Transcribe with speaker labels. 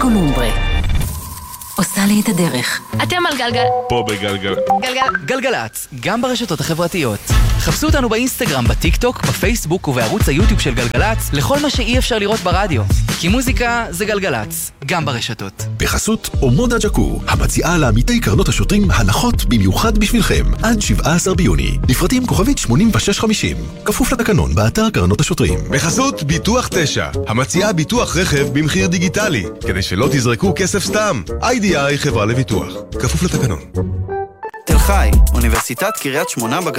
Speaker 1: קולומbre. עושה לי את הדרך.
Speaker 2: אתם על גלגל.
Speaker 3: פה בגלגל.
Speaker 4: גלגלצ, גם ברשתות החברתיות. חפשו אותנו באינסטגרם, בטיק טוק, בפייסבוק ובערוץ היוטיוב של גלגלצ, לכל מה שאי אפשר לראות ברדיו. כי מוזיקה זה גלגלצ, גם ברשתות.
Speaker 5: בחסות אומודה ג'קו, המציעה לעמיתי קרנות השוטרים הנחות במיוחד בשבילכם, עד 17 ביוני. לפרטים כוכבית 8650, כפוף לתקנון באתר קרנות השוטרים.
Speaker 3: בחסות ביטוח 9, המציעה ביטוח רכב במחיר דיגיטלי, כדי שלא תזרקו כסף סתם. IDI חברה לביטוח, כפוף לתקנון.
Speaker 6: תל חי, אוניברסיטת קריית שמונה